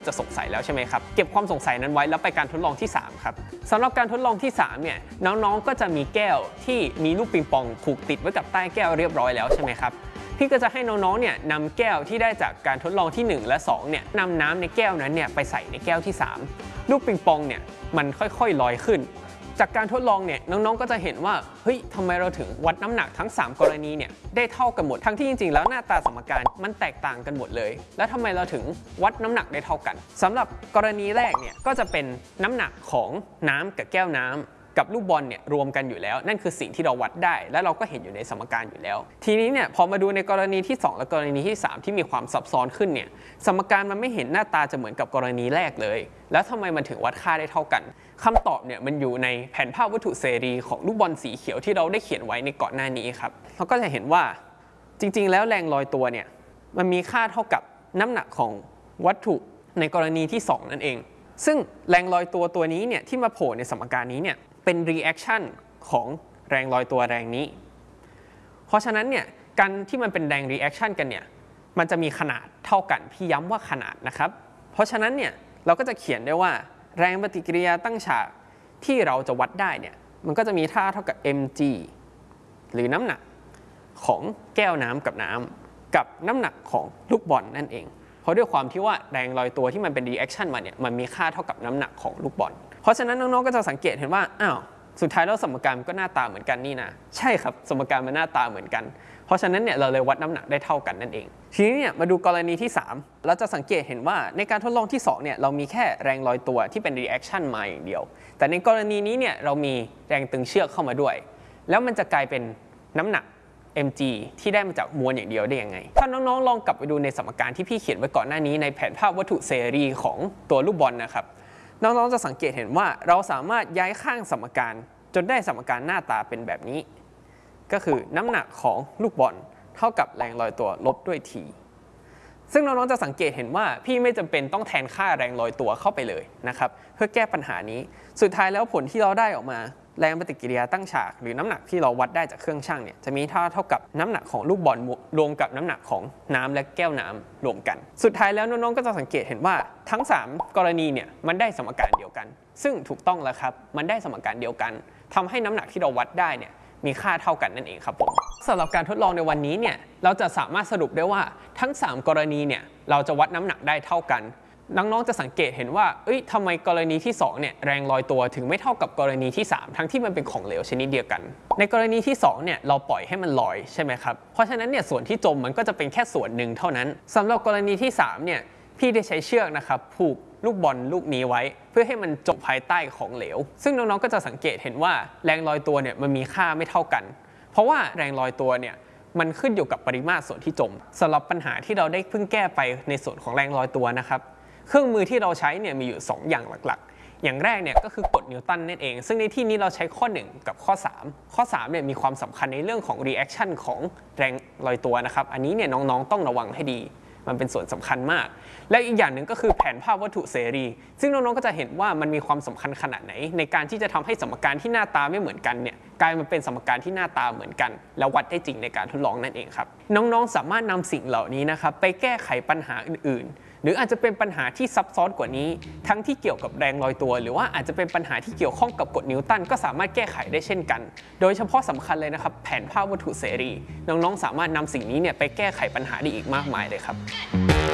จะสงสัยแล้วใช่ไหมครับเก็บความสงสัยนั้นไว้แล้วไปการทดลองที่3ครับสำหรับการทดลองที่3เนี่ยน้องๆก็จะมีแก้วที่มีลูกปิงปองผูกติดไว้กับใต้แก้วเรียบร้อยแล้วใช่ไหมครับพี่ก็จะให้น้องๆเนี่ยนำแก้วที่ได้จากการทดลองที่1และ2เนี่ยนำน้ำในแก้วนั้นเนี่ยไปใส่ในแก้วที่3ลูกปิงปองเนี่ยมันค่อยๆลอยขึ้นจากการทดลองเนี่ยน้องๆก็จะเห็นว่าเฮ้ยทำไมเราถึงวัดน้ำหนักทั้ง3กรณีเนี่ยได้เท่ากันหมดทั้งที่จริงๆแล้วหน้าตาสมการมันแตกต่างกันหมดเลยแล้วทำไมเราถึงวัดน้ำหนักได้เท่ากันสำหรับกรณีแรกเนี่ยก็จะเป็นน้ำหนักของน้ำกับแก้วน้ำกับลูกบอลเนี่ยรวมกันอยู่แล้วนั่นคือสิ่งที่เราวัดได้และเราก็เห็นอยู่ในสมการอยู่แล้วทีนี้เนี่ยพอมาดูในกรณีที่2และกรณีที่3ที่มีความซับซ้อนขึ้นเนี่ยสมการมันไม่เห็นหน้าตาจะเหมือนกับกรณีแรกเลยแล้วทำไมมันถึงวัดค่าได้เท่ากันคำตอบเนี่ยมันอยู่ในแผนภาพวัตถุเสรีของลูกบอลสีเขียวที่เราได้เขียนไว้ในก่อนหน้านี้ครับเราก็จะเห็นว่าจริงๆแล้วแรงลอยตัวเนี่ยมันมีค่าเท่ากับน้ำหนักของวัตถุในกรณีที่2นั่นเองซึ่งแรงลอยตัวนี้เนี่ยที่มาโผล่ในสมการนี้เนี่ยเป็น reaction ของแรงลอยตัวแรงนี้เพราะฉะนั้นเนี่ยการที่มันเป็นแรง reaction กันเนี่ยมันจะมีขนาดเท่ากันพี่ย้ำว่าขนาดนะครับเพราะฉะนั้นเนี่ยเราก็จะเขียนได้ว่าแรงปฏิกิริยาตั้งฉากที่เราจะวัดได้เนี่ยมันก็จะมีค่าเท่ากับ mg หรือน้ำหนักของแก้วน้ำกับน้ำกับน้ำหนักของลูกบอลนั่นเองเพราะด้วยความที่ว่าแรงลอยตัวที่มันเป็น reaction มาเนี่ยมันมีค่าเท่ากับน้ำหนักของลูกบอลเพราะฉะนั้นน้องๆก็จะสังเกตเห็นว่าอ้าวสุดท้ายแล้วสมการมันก็หน้าตาเหมือนกันนี่นะใช่ครับสมการมันหน้าตาเหมือนกันเพราะฉะนั้นเนี่ยเราเลยวัดน้ำหนักได้เท่ากันนั่นเองทีนี้เนี่ยมาดูกรณีที่3เราจะสังเกตเห็นว่าในการทดลองที่2เนี่ยเรามีแค่แรงลอยตัวที่เป็น reaction มาอย่างเดียวแต่ในกรณีนี้เนี่ยเรามีแรงตึงเชือกเข้ามาด้วยแล้วมันจะกลายเป็นน้ำหนัก mg ที่ได้มาจากมวลอย่างเดียวได้ยังไงถ้าน้องๆลองกลับไปดูในสมการที่พี่เขียนไว้ก่อนหน้านี้ในแผนภาพวัตถุเสรีของตัวลูกบอลนะครับน้องๆจะสังเกตเห็นว่าเราสามารถย้ายข้างสมการจนได้สมการหน้าตาเป็นแบบนี้ก็คือน้ำหนักของลูกบอลเท่ากับแรงลอยตัวลบด้วย t ซึ่งน้องๆจะสังเกตเห็นว่าพี่ไม่จำเป็นต้องแทนค่าแรงลอยตัวเข้าไปเลยนะครับเพื่อแก้ปัญหานี้สุดท้ายแล้วผลที่เราได้ออกมาแรงปฏิกิริยาตั้งฉากหรือน้ำหนักที่เราวัดได้จากเครื่องชั่งเนี่ยจะมีเท่ากับน้ำหนักของลูกบอลรวมกับน้ำหนักของน้ำและแก้วน้ำรวมกันสุดท้ายแล้วน้องๆก็จะสังเกตเห็นว่าทั้ง3กรณีเนี่ยมันได้สมการเดียวกันซึ่งถูกต้องแล้วครับมันได้สมการเดียวกันทำให้น้ำหนักที่เราวัดได้เนี่ยมีค่าเท่ากันนั่นเองครับผมสำหรับการทดลองในวันนี้เนี่ยเราจะสามารถสรุปได้ว่าทั้ง3กรณีเนี่ยเราจะวัดน้ำหนักได้เท่ากันน้องๆจะสังเกตเห็นว่าทำไมกรณีที่2เนี่ยแรงลอยตัวถึงไม่เท่ากับกรณีที่3ทั้งที่มันเป็นของเหลวชนิดเดียวกันในกรณีที่2เนี่ยเราปล่อยให้มันลอยใช่ไหมครับเพราะฉะนั้นเนี่ยส่วนที่จมมันก็จะเป็นแค่ส่วนหนึ่งเท่านั้นสำหรับกรณีที่3เนี่ยพี่ได้ใช้เชือกนะครับผูกลูกบอลลูกนี้ไว้เพื่อให้มันจมภายใต้ของเหลวซึ่งน้องๆก็จะสังเกตเห็นว่าแรงลอยตัวเนี่ยมันมีค่าไม่เท่ากันเพราะว่าแรงลอยตัวเนี่ยมันขึ้นอยู่กับปริมาตรส่วนที่จมสำหรับปัญหาที่เราได้เพิ่งแก้ไปในส่วนของแรงลอยตัวนะครับเครื่องมือที่เราใช้เนี่ยมีอยู่2อย่างหลักๆอย่างแรกเนี่ยก็คือกฎนิวตันนั่นเองซึ่งในที่นี้เราใช้ข้อ1กับข้อ3ข้อ3เนี่ยมีความสำคัญในเรื่องของ reaction ของแรงลอยตัวนะครับอันนี้เนี่ยน้องๆต้องระวังให้ดีมันเป็นส่วนสำคัญมากและอีกอย่างหนึ่งก็คือแผนภาพวัตถุเสรีซึ่งน้องๆก็จะเห็นว่ามันมีความสำคัญขนาดไหนในการที่จะทำให้สมการที่หน้าตาไม่เหมือนกันเนี่ยกลายมาเป็นสมการที่หน้าตาเหมือนกันแล้ววัดได้จริงในการทดลองนั่นเองครับน้องๆสามารถนำสิ่งเหล่านี้นะครับไปแก้ไขปัญหาอื่นๆหรืออาจจะเป็นปัญหาที่ซับซ้อนกว่านี้ทั้งที่เกี่ยวกับแรงลอยตัวหรือว่าอาจจะเป็นปัญหาที่เกี่ยวข้องกับกฎนิวตันก็สามารถแก้ไขได้เช่นกันโดยเฉพาะสำคัญเลยนะครับแผนภาพวัตถุเสรีน้องๆสามารถนำสิ่งนี้เนี่ยไปแก้ไขปัญหาได้อีกมากมายเลยครับ